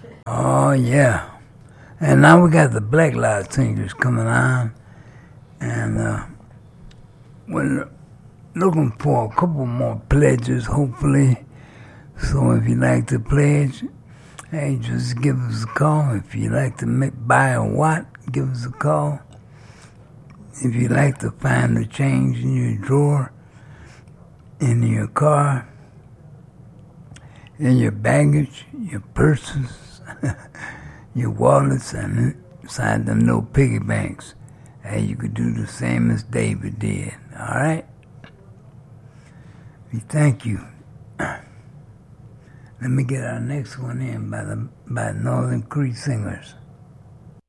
Oh, yeah. And now we got the Black Lives Singers coming on. And we're looking for a couple more pledges, hopefully. So if you like to pledge, hey, just give us a call. If you like to buy a watt, give us a call. If you like to find the change in your drawer, in your car, in your baggage, your purses, your wallets, and inside them little piggy banks, hey, you could do the same as David did. All right? We thank you. Let me get our next one in by Northern Cree Singers.